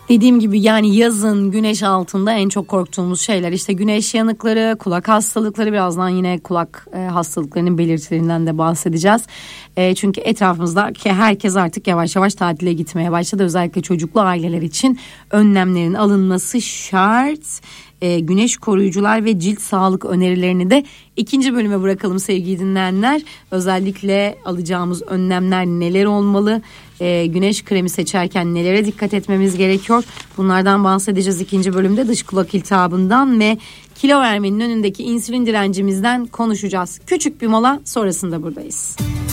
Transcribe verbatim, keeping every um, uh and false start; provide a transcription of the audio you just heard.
Dediğim gibi yani yazın güneş altında en çok korktuğumuz şeyler işte güneş yanıkları, kulak hastalıkları, birazdan yine kulak e, hastalıklarının belirtilerinden de bahsedeceğiz. E, çünkü etrafımızdaki herkes artık yavaş yavaş tatile gitmeye başladı. Özellikle çocuklu aileler için önlemlerin alınması şart. E, güneş koruyucular ve cilt sağlık önerilerini de ikinci bölüme bırakalım sevgili dinleyenler. Özellikle alacağımız önlemler neler olmalı? E, güneş kremi seçerken nelere dikkat etmemiz gerekiyor? Bunlardan bahsedeceğiz ikinci bölümde. Dış kulak iltihabından ve kilo vermenin önündeki insülin direncimizden konuşacağız. Küçük bir mola, sonrasında buradayız.